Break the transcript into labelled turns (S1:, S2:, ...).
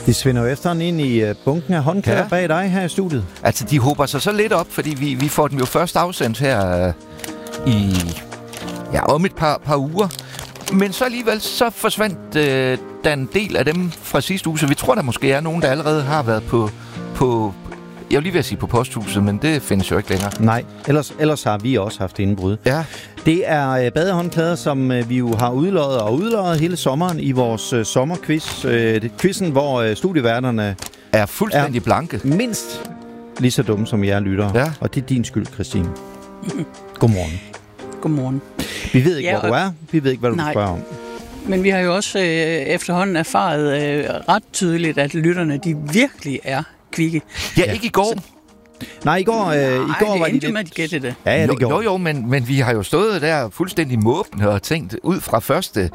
S1: De svinder jo efterhånden ind i bunken af håndklæder bag dig her i studiet.
S2: Altså, de hober sig så lidt op, fordi vi får dem jo først afsendt her om et par uger. Men så alligevel, så forsvandt der en del af dem fra sidste uge, så vi tror, der måske er nogen, der allerede har været på jeg vil lige ved at sige på posthuset, men det findes jo ikke længere.
S1: Nej, ellers har vi også haft indbrud.
S2: Ja.
S1: Det er badehåndklæder, som vi jo har udløjet hele sommeren i vores sommerquiz. Quizzen, hvor studieværterne
S2: er fuldstændig blanke.
S1: Mindst lige så dumme som jer lyttere.
S2: Ja.
S1: Og det er din skyld, Christine. Godmorgen.
S3: Godmorgen.
S1: Vi ved ikke, hvor du er. Vi ved ikke, hvad du spørger om.
S3: Men vi har jo også efterhånden erfaret ret tydeligt, at lytterne, de virkelig er kvikke.
S2: Ja, ikke i går.
S3: Nej,
S1: i går var de
S3: lidt... med, at de gættede det.
S1: Ja, det gjorde.
S2: Jo, men vi har jo stået der fuldstændig måbne og tænkt ud fra første